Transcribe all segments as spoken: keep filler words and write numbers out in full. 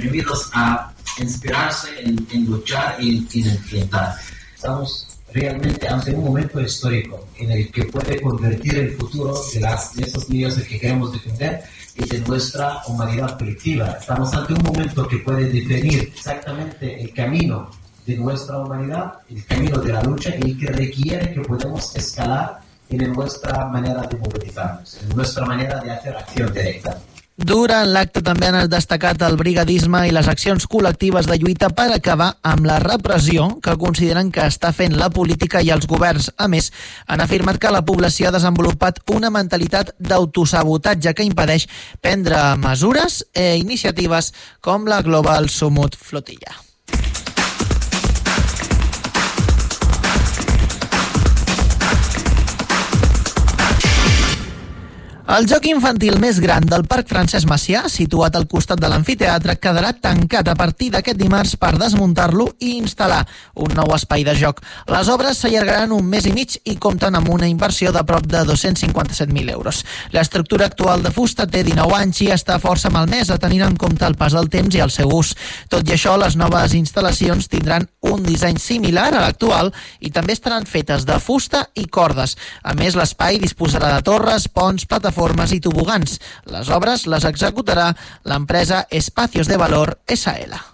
reprimidos a inspirarse en, en luchar y en enfrentar. Estamos realmente ante un momento histórico en el que puede convertir el futuro de, las, de esos niños que queremos defender y de nuestra humanidad colectiva. Estamos ante un momento que puede definir exactamente el camino de nuestra humanidad, el camino de la lucha, y que requiere que podamos escalar en nuestra manera de movilizarnos, en nuestra manera de hacer acción directa. Durant l'acte també han destacat el brigadisme i les accions col·lectives de lluita per acabar amb la repressió que consideren que està fent la política i els governs. A més, han afirmat que la població ha desenvolupat una mentalitat d'autosabotatge que impedeix prendre mesures i iniciatives com la Global Summit Flotilla. El joc infantil més gran del Parc Francesc Macià, situat al costat de l'amfiteatre, quedarà tancat a partir d'aquest dimarts per desmuntar-lo i instal·lar un nou espai de joc. Les obres s'allargaran un mes i mig i compten amb una inversió de prop de dos-cents cinquanta-set mil euros. L'estructura actual de fusta té dinou anys i està força malmesa, tenint en compte el pas del temps i el seu ús. Tot i això, les noves instal·lacions tindran un disseny similar a l'actual i també estaran fetes de fusta i cordes. A més, l'espai disposarà de torres, ponts, plataformes formes i tobogans. Les obres les executarà l'empresa Espacios de Valor S A L.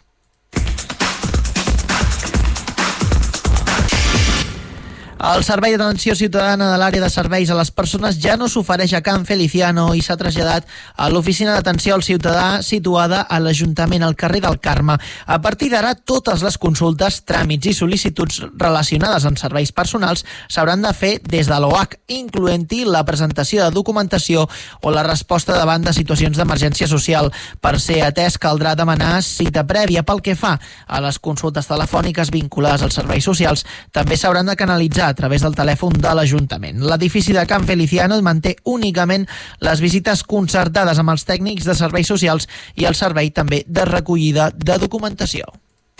El Servei d'Atenció Ciutadana de l'àrea de serveis a les persones ja no s'ofereix a Can Feliciano i s'ha traslladat a l'oficina d'atenció al ciutadà situada a l'Ajuntament al carrer del Carme. A partir d'ara, totes les consultes, tràmits i sol·licituds relacionades amb serveis personals s'hauran de fer des de l'O H, incloent-hi la presentació de documentació o la resposta davant de situacions d'emergència social. Per ser atès, caldrà demanar cita prèvia. Pel que fa a les consultes telefòniques vinculades als serveis socials, també s'hauran de canalitzar a través del telèfon de l'Ajuntament. L'edifici de Can Feliciano manté únicament les visites concertades amb els tècnics de serveis socials i el servei també de recollida de documentació.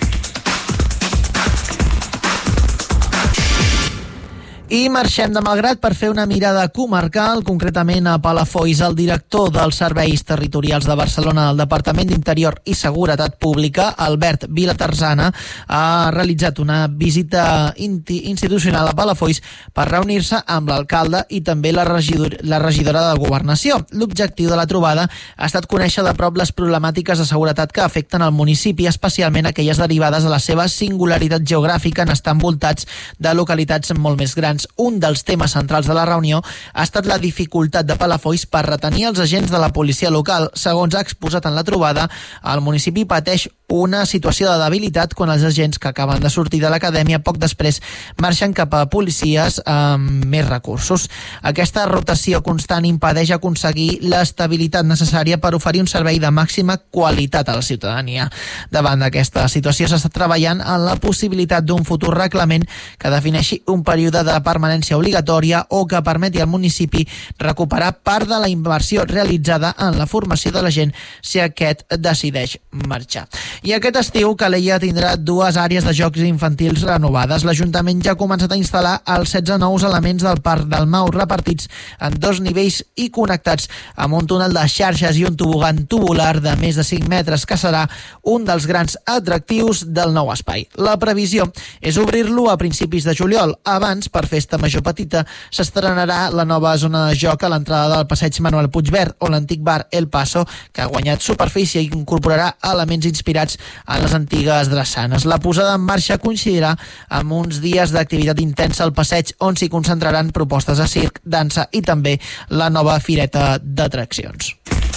I marxem de Malgrat per fer una mirada comarcal, concretament a Palafolls. El director dels Serveis Territorials de Barcelona del Departament d'Interior i Seguretat Pública, Albert Vilatarzana, ha realitzat una visita institucional a Palafolls per reunir-se amb l'alcalde i també la, regidor, la regidora de Governació. L'objectiu de la trobada ha estat conèixer de prop les problemàtiques de seguretat que afecten el municipi, especialment aquelles derivades de la seva singularitat geogràfica en estar envoltats de localitats molt més grans. Un dels temes centrals de la reunió ha estat la dificultat de Palafolls per retenir els agents de la policia local. Segons ha exposat en la trobada, el municipi pateix una situació de debilitat quan els agents que acaben de sortir de l'acadèmia poc després marxen cap a policies amb més recursos. Aquesta rotació constant impedeix aconseguir l'estabilitat necessària per oferir un servei de màxima qualitat a la ciutadania. Davant d'aquesta situació s'està treballant en la possibilitat d'un futur reglament que defineixi un període de permanència obligatòria o que permeti al municipi recuperar part de la inversió realitzada en la formació de la gent si aquest decideix marxar. I aquest estiu Calella tindrà dues àrees de jocs infantils renovades. L'Ajuntament ja ha començat a instal·lar els setze nous elements del Parc del Mau repartits en dos nivells i connectats amb un túnel de xarxes i un tobogan tubular de més de cinc metres que serà un dels grans atractius del nou espai. La previsió és obrir-lo a principis de juliol. Abans, per Festa Major Petita, s'estrenarà la nova zona de joc a l'entrada del passeig Manuel Puigverd o l'antic bar El Paso, que ha guanyat superfície i incorporarà elements inspirats en les antigues drassanes. La posada en marxa coincidirà amb uns dies d'activitat intensa al passeig on s'hi concentraran propostes de circ, dansa i també la nova fireta d'atraccions.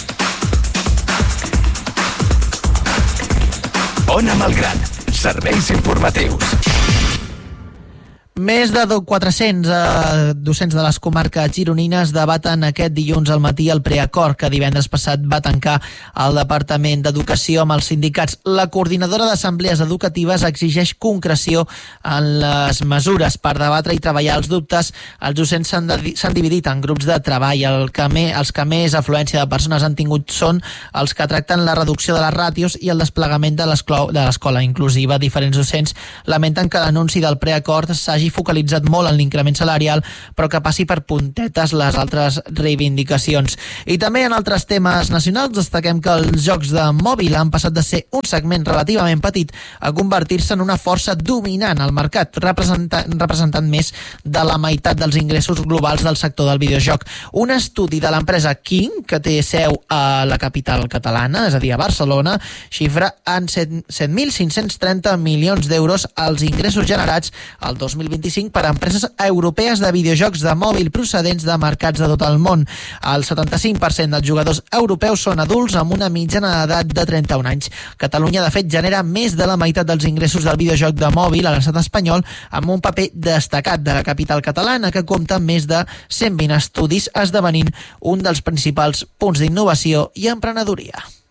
Ona Malgrat, serveis informatius. Més de quatre-cents eh, docents de les comarques gironines debaten aquest dilluns al matí el preacord que divendres passat va tancar el Departament d'Educació amb els sindicats. La coordinadora d'assemblees educatives exigeix concreció en les mesures per debatre i treballar els dubtes. Els docents s'han, de, s'han dividit en grups de treball. El que me, els que més afluència de persones han tingut són els que tracten la reducció de les ràtios i el desplegament de l'escola inclusiva. Diferents docents lamenten que l'anunci del preacord s'hagi s'hagi focalitzat molt en l'increment salarial, però que passi per puntetes les altres reivindicacions. I també en altres temes nacionals destaquem que els jocs de mòbil han passat de ser un segment relativament petit a convertir-se en una força dominant al mercat, representant, representant més de la meitat dels ingressos globals del sector del videojoc. Un estudi de l'empresa King, que té seu a la capital catalana, és a dir, a Barcelona, xifra en set mil cinc-cents trenta milions d'euros els ingressos generats el dos mil vint-i-cinc per a empreses europees de videojocs de mòbil procedents de mercats de tot el món. El setanta-cinc per cent dels jugadors europeus són adults amb una mitjana d'edat de trenta-un anys. Catalunya, de fet, genera més de la meitat dels ingressos del videojoc de mòbil a l'estat espanyol, amb un paper destacat de la capital catalana, que compta amb més de cent vint estudis, esdevenint un dels principals punts d'innovació i emprenedoria.